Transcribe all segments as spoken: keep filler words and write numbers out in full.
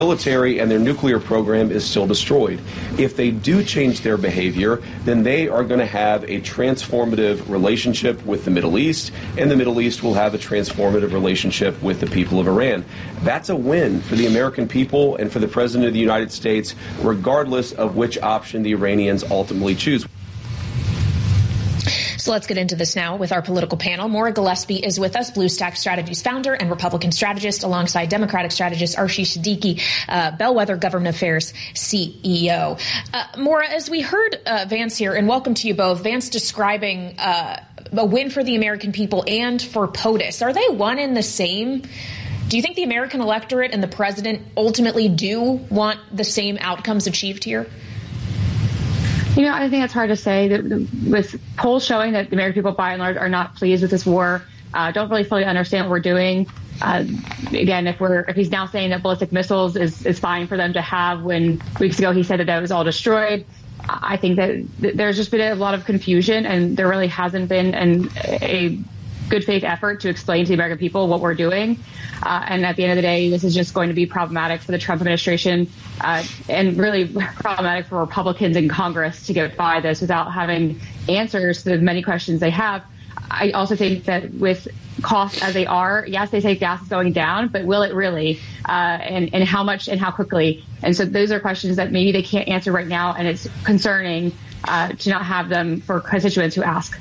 military and their nuclear program is still destroyed. If they do change their behavior, then they are going to have a transformative relationship with the Middle East, and the Middle East will have a transformative relationship with the people of Iran. That's a win for the American people and for the President of the United States, regardless of which option the Iranians ultimately choose. So let's get into this now with our political panel. Maura Gillespie is with us, BlueStack Strategies founder and Republican strategist, alongside Democratic strategist Arshish Siddiqui, uh, Bellwether Government Affairs C E O. Uh, Maura, as we heard uh, Vance here, and welcome to you both, Vance describing uh, a win for the American people and for POTUS. Are they one and the same? Do you think the American electorate and the president ultimately do want the same outcomes achieved here? You know, I think it's hard to say. That with polls showing that the American people, by and large, are not pleased with this war, uh, don't really fully understand what we're doing. Uh, again, if we're if he's now saying that ballistic missiles is, is fine for them to have, when weeks ago he said that that was all destroyed, I think that th- there's just been a lot of confusion, and there really hasn't been an, a good faith effort to explain to the American people what we're doing. Uh, and at the end of the day, this is just going to be problematic for the Trump administration uh, and really problematic for Republicans in Congress to get by this without having answers to the many questions they have. I also think that with costs as they are, yes, they say gas is going down, but will it really? Uh, and, and how much and how quickly? And so those are questions that maybe they can't answer right now, and it's concerning uh, to not have them for constituents who ask.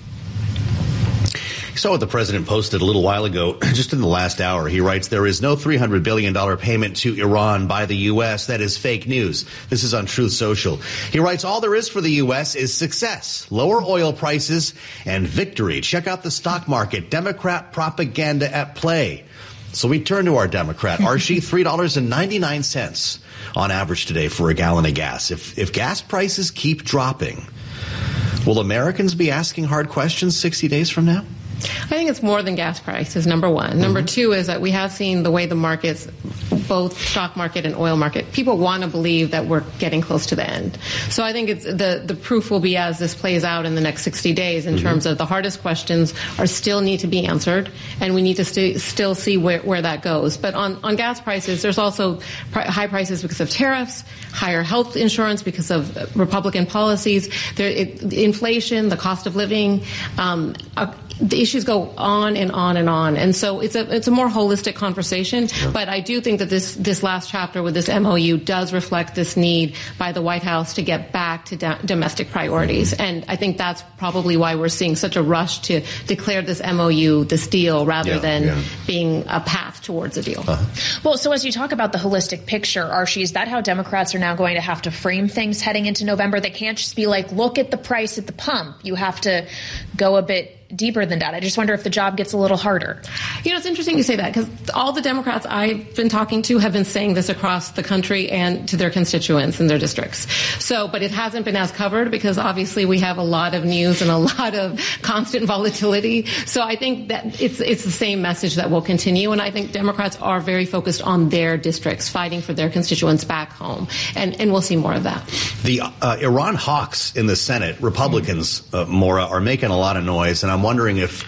You saw what the president posted a little while ago, just in the last hour. He writes, there is no three hundred billion dollars payment to Iran by the U S. That is fake news. This is on Truth Social. He writes, all there is for the U S is success, lower oil prices, and victory. Check out the stock market. Democrat propaganda at play. So we turn to our Democrat. Archie, three dollars and ninety-nine cents on average today for a gallon of gas. If, if gas prices keep dropping, will Americans be asking hard questions sixty days from now? I think it's more than gas prices, number one. Mm-hmm. Number two is that we have seen the way the markets, both stock market and oil market, people want to believe that we're getting close to the end. So I think it's the, the proof will be as this plays out in the next sixty days in mm-hmm. terms of the hardest questions are still need to be answered, and we need to st- still see where, where that goes. But on, on gas prices, there's also pr- high prices because of tariffs, higher health insurance because of Republican policies, there, it, inflation, the cost of living, um, uh, the issues go on and on and on. And so it's a it's a more holistic conversation. Yeah. But I do think that this this last chapter with this M O U does reflect this need by the White House to get back to do- domestic priorities. Mm-hmm. And I think that's probably why we're seeing such a rush to declare this M O U, this deal, rather yeah, than yeah. being a path towards a deal. Uh-huh. Well, so as you talk about the holistic picture, Archie, is that how Democrats are now going to have to frame things heading into November? They can't just be like, look at the price at the pump. You have to go a bit deeper than that. I just wonder if the job gets a little harder. You know, it's interesting you say that, because all the Democrats I've been talking to have been saying this across the country and to their constituents in their districts. So, but it hasn't been as covered because obviously we have a lot of news and a lot of constant volatility. So I think that it's it's the same message that will continue. And I think Democrats are very focused on their districts, fighting for their constituents back home. And, and we'll see more of that. The uh, Iran hawks in the Senate, Republicans, uh, Maura, are making a lot of noise. And I'm wondering if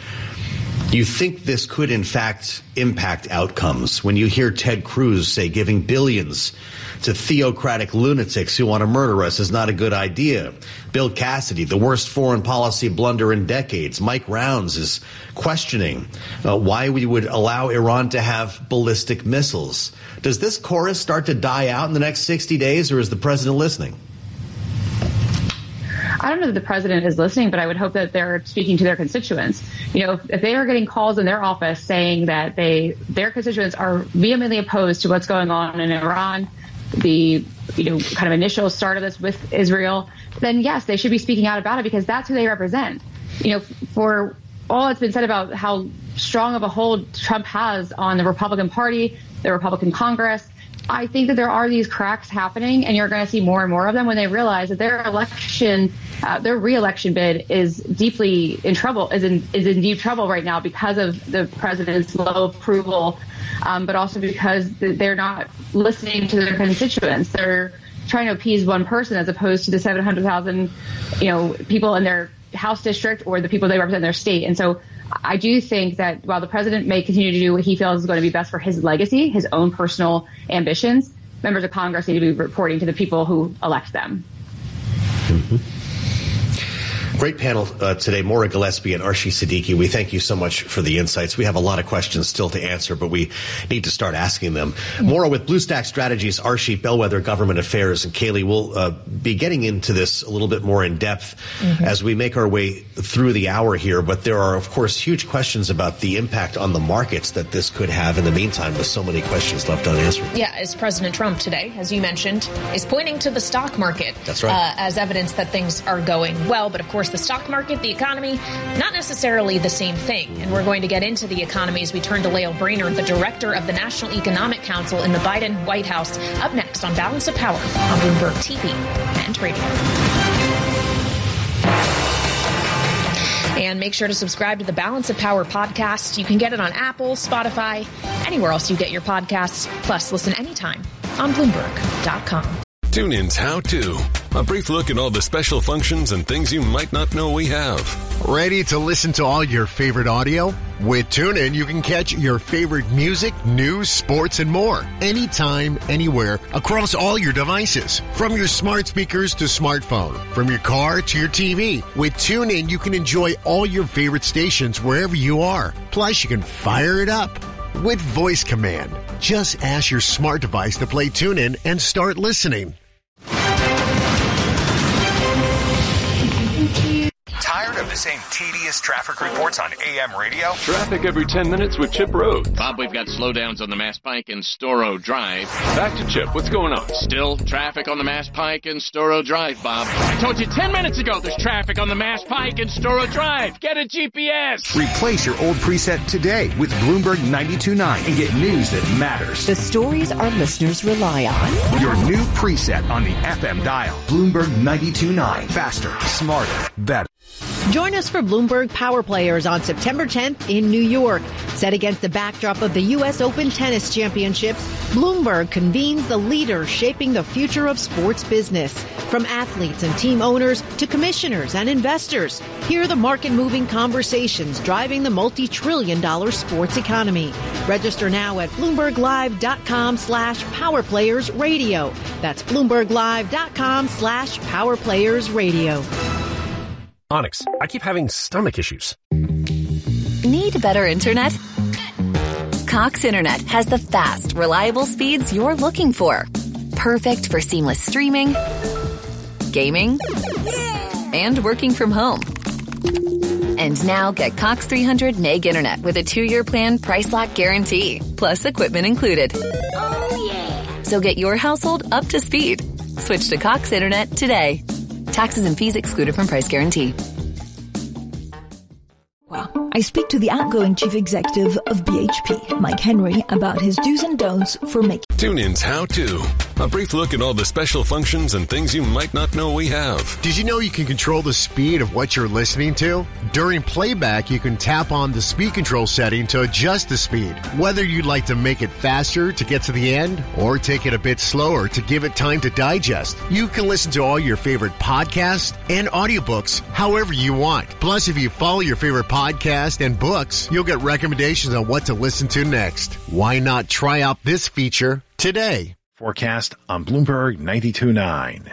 you think this could, in fact, impact outcomes. When you hear Ted Cruz say giving billions to theocratic lunatics who want to murder us is not a good idea. Bill Cassidy, the worst foreign policy blunder in decades. Mike Rounds is questioning uh, why we would allow Iran to have ballistic missiles. Does this chorus start to die out in the next sixty days, or is the president listening? I don't know that the president is listening, but I would hope that they're speaking to their constituents. You know, if, if they are getting calls in their office saying that they their constituents are vehemently opposed to what's going on in Iran, the you know kind of initial start of this with Israel, then yes, they should be speaking out about it because that's who they represent. You know, for all that's been said about how strong of a hold Trump has on the Republican Party, the Republican Congress, I think that there are these cracks happening, and you're going to see more and more of them when they realize that their election, uh, their re-election bid is deeply in trouble, is in is in deep trouble right now because of the president's low approval, um, but also because they're not listening to their constituents. They're trying to appease one person as opposed to the seven hundred thousand, you know, people in their House district or the people they represent in their state. And so I do think that while the president may continue to do what he feels is going to be best for his legacy, his own personal ambitions, members of Congress need to be reporting to the people who elect them. Mm-hmm. Great panel uh, today, Maura Gillespie and Arshie Siddiqui. We thank you so much for the insights. We have a lot of questions still to answer, but we need to start asking them. Maura with BlueStack Strategies, Arshie, Bellwether Government Affairs, and Kayleigh, we'll uh, be getting into this a little bit more in depth mm-hmm. as we make our way through the hour here. But there are, of course, huge questions about the impact on the markets that this could have in the meantime, with so many questions left unanswered. Yeah, as President Trump today, as you mentioned, is pointing to the stock market That's right. uh, as evidence that things are going well. But of course, the stock market, the economy, not necessarily the same thing. And we're going to get into the economy as we turn to Lael Brainerd, the director of the National Economic Council in the Biden White House, up next on Balance of Power on Bloomberg T V and radio. And make sure to subscribe to the Balance of Power podcast. You can get it on Apple, Spotify, anywhere else you get your podcasts. Plus, listen anytime on Bloomberg dot com. TuneIn's How To. A brief look at all the special functions and things you might not know we have. Ready to listen to all your favorite audio? With TuneIn, you can catch your favorite music, news, sports, and more. Anytime, anywhere, across all your devices. From your smart speakers to smartphone. From your car to your T V. With TuneIn, you can enjoy all your favorite stations wherever you are. Plus, you can fire it up with voice command. Just ask your smart device to play TuneIn and start listening. Tired of the same tedious traffic reports on A M radio? Traffic every ten minutes with Chip Road. Bob, we've got slowdowns on the Mass Pike and Storrow Drive. Back to Chip. What's going on? Still traffic on the Mass Pike and Storrow Drive, Bob. I told you ten minutes ago there's traffic on the Mass Pike and Storrow Drive. Get a G P S. Replace your old preset today with Bloomberg ninety-two point nine and get news that matters. The stories our listeners rely on. Your new preset on the F M dial. Bloomberg ninety-two point nine. Faster, smarter, better. Join us for Bloomberg Power Players on September tenth in New York. Set against the backdrop of the U S Open Tennis Championships, Bloomberg convenes the leaders shaping the future of sports business. From athletes and team owners to commissioners and investors, hear the market-moving conversations driving the multi-trillion dollar sports economy. Register now at BloombergLive.com slash PowerPlayers Radio. That's BloombergLive.com slash PowerPlayers Radio. Onyx, I keep having stomach issues. Need better internet? Cox Internet has the fast, reliable speeds you're looking for. Perfect for seamless streaming, gaming, and working from home. And now get Cox three hundred meg internet with a two-year plan price lock guarantee, plus equipment included. Oh, yeah. So get your household up to speed. Switch to Cox Internet today. Taxes and fees excluded from price guarantee. Well, I speak to the outgoing chief executive of B H P, Mike Henry, about his do's and don'ts for making. TuneIn's How To. A brief look at all the special functions and things you might not know we have. Did you know you can control the speed of what you're listening to? During playback, you can tap on the speed control setting to adjust the speed. Whether you'd like to make it faster to get to the end or take it a bit slower to give it time to digest, you can listen to all your favorite podcasts and audiobooks however you want. Plus, if you follow your favorite podcast and books, you'll get recommendations on what to listen to next. Why not try out this feature today? Forecast on Bloomberg ninety-two point nine.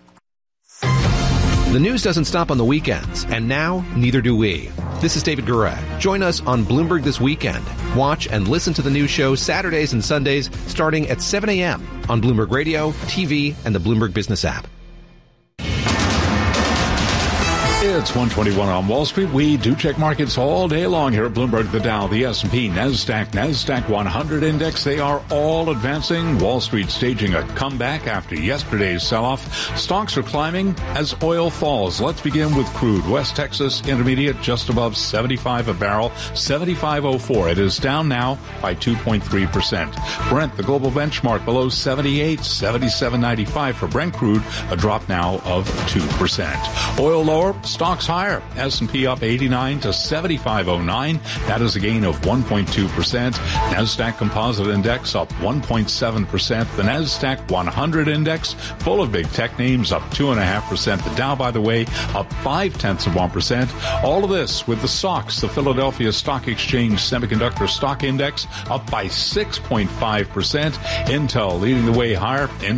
The news doesn't stop on the weekends, and now neither do we. This is David Gura. Join us on Bloomberg This Weekend. Watch and listen to the news show Saturdays and Sundays starting at seven a.m. on Bloomberg Radio, T V, and the Bloomberg Business app. It's one twenty-one on Wall Street. We do check markets all day long here at Bloomberg. The Dow, the S and P, NASDAQ, NASDAQ one hundred index, they are all advancing. Wall Street staging a comeback after yesterday's sell-off. Stocks are climbing as oil falls. Let's begin with crude. West Texas Intermediate just above seventy-five a barrel, seventy-five oh four. It is down now by two point three percent. Brent, the global benchmark, below seventy-eight, seventy-seven ninety-five for Brent crude, a drop now of two percent. Oil lower, Stocks higher. S and P up eighty-nine to seventy-five oh nine. That is a gain of one point two percent. NASDAQ Composite Index up one point seven percent. The NASDAQ one hundred Index, full of big tech names, up two point five percent. The Dow, by the way, up five tenths of one percent. All of this with the S O X, the Philadelphia Stock Exchange Semiconductor Stock Index, up by six point five percent. Intel leading the way higher.